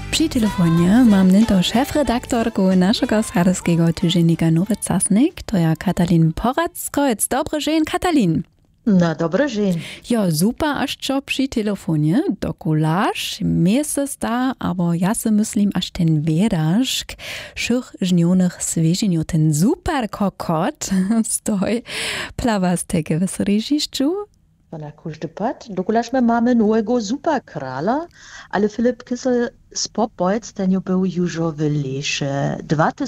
Przy telefonie mam nento szefredaktorku naszego sarskiego tygodnika Nowy Czasnik, to ja Katalin Porackoec. Dobry dzień, Katalin. No, dobry dzień. Ja, super, aż co przy telefonie, dokularz, miejsce sta, aber ja se myślim, aż ten wiedaszk, szych żnionych zwierzeniu, ten super kokot, stoj, plawa z tego w Sryžišću. Na każdy pad. Dokularz my mamy nowego superkrala, ale Filip Kissel z Popbojc ten był już w lesie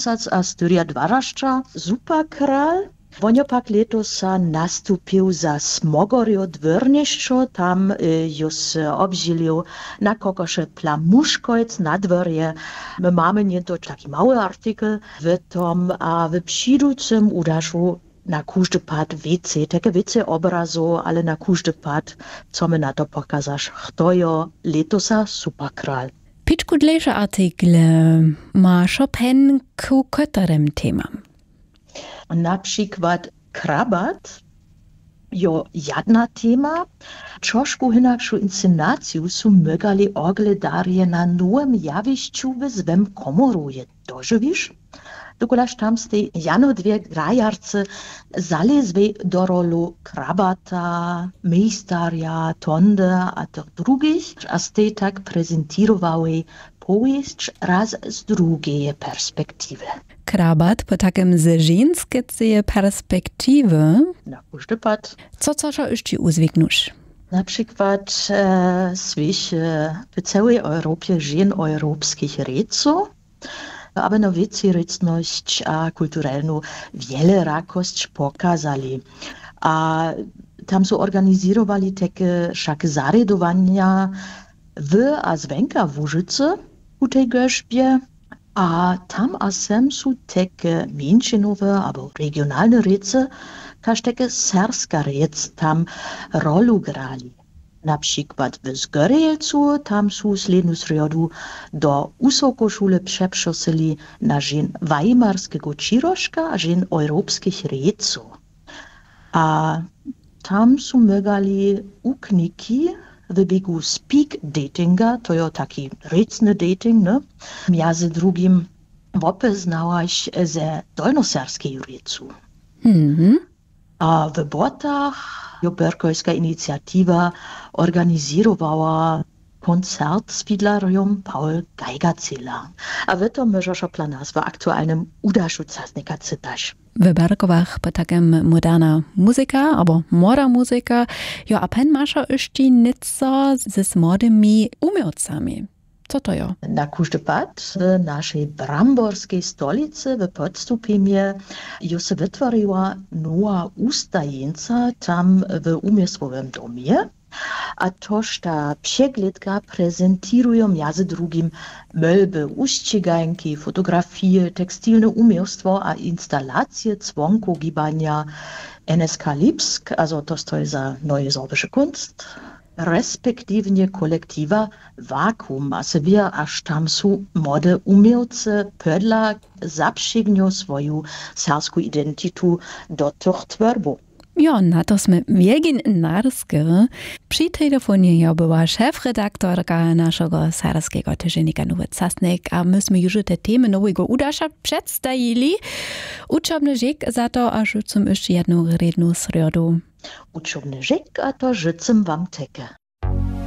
2012 superkral. Wonio pak letos nastupił za Smogorio dwórniszczo, tam już obzilił na kokosze Plamuszkojc na dworje. My mamy nie to taki mały artykel w tom, a w przyjducym udaszu na każdy pad więcej, takie więcej obrazu, ale na każdy pad, co my na to pokazasz, kto je letosa superkral. Piczku dlejsze artykle ma Chopin ku kotarem temam. Na przykład krabat, jo jedna tema, troszkę inakszą inscenację są mogli oglądarje na nowym jawiszczu w swym komoruje. Dożywisz? Dokulaż tam z tej jano dwie grajarce zalezły do rolu krabata, mejstarja, tonda a tych drugich, a z tej tak prezentowały powieść raz z drugiej perspektywy. Krabat po takim z żeńskiej perspektywy. Na każdy pad. Co jeszcze uzwiknusz? Na przykład słysz w całej Europie żen europejskich reców, aber na wieciryczność a kulturalną wielerakość pokazali. A tam są organizowali takie wszak zaredowania w a zwenka w Łużycy u tej gorzbie. A tam a sem są takie mięszynowe albo regionalne rece, każ takie serska rec tam rolu grali. Na przykład w Zgorjelcu tam są slednu sredu do Usokoszule przeprzosili na żen weimarskiego ciroszka a żen europejskich reców. A tam są mogali ukniki w biegu speak datinga, to jest taki recny dating, ne? Między drugim opeznałaś ze dolnoserskiej recu. A w Botach Berkojska inicjatywa organizowała koncert z fidlarium Paul Geigerzähler. A w to możesz opla nazwa aktualnym udaszu czasnika czytać. W Berkowach po takim moderna muzyka, albo moda muzyka, jo a pen masza jeszcze nieco z młodymi umiejętnościami. Co to jo? Na każdy pad w naszej bramborskiej stolicy w Podstupimie jo se wytworzyła nowa ustajenca tam w umysłowym domie. A toż ta przeglądka prezentuje między drugim mölby, uściganki, fotografie, tekstilne umiejstwo a instalacje dzwonku gibania NSK Lipsk, also to stoi za neue sorbische Kunst, respektywnie kolektywa Vakuum, a sobie aż tam są młode umiejętce pödla zaprzygnią swoją serską identytu do tych tworbów. Ja, na to sme wiegin narskie. Przy telefonie ja była szefredaktorka naszego sarskiego tygodnika Nowy Czasnik, a myśmy już te temy nowego udasza przedstawili. Uczobny rzek za to, a rzucam jeszcze jedną redną sredu. Uczobny rzek, a to rzucam wam tekę.